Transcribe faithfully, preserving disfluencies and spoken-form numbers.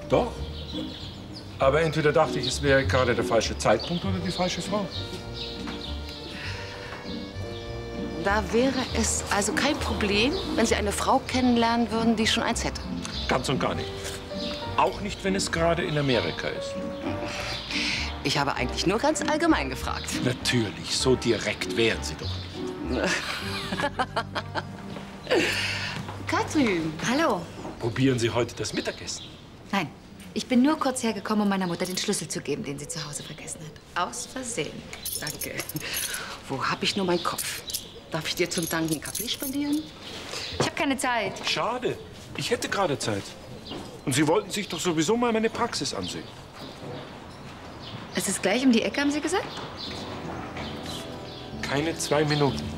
Doch. Aber entweder dachte ich, es wäre gerade der falsche Zeitpunkt oder die falsche Frau. Da wäre es also kein Problem, wenn Sie eine Frau kennenlernen würden, die schon eins hätte. Ganz und gar nicht. Auch nicht, wenn es gerade in Amerika ist. Ich habe eigentlich nur ganz allgemein gefragt. Natürlich, so direkt wären Sie doch nicht. Katrin. Hallo. Probieren Sie heute das Mittagessen? Nein, ich bin nur kurz hergekommen, um meiner Mutter den Schlüssel zu geben, den sie zu Hause vergessen hat. Aus Versehen. Danke. Wo habe ich nur meinen Kopf? Darf ich dir zum Dank einen Kaffee spendieren? Ich habe keine Zeit. Schade. Ich hätte gerade Zeit. Und Sie wollten sich doch sowieso mal meine Praxis ansehen. Es ist gleich um die Ecke, haben Sie gesagt? Keine zwei Minuten.